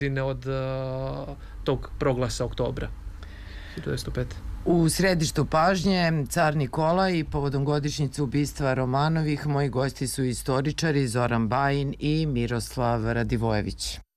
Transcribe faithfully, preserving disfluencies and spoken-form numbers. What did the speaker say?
od uh, tog proglasa oktobra hiljadu devetsto pete. U središtu pažnje car Nikolaj i povodom godišnjice ubistva Romanovih moji gosti su istoričari Zoran Bajin i Miroslav Radivojević.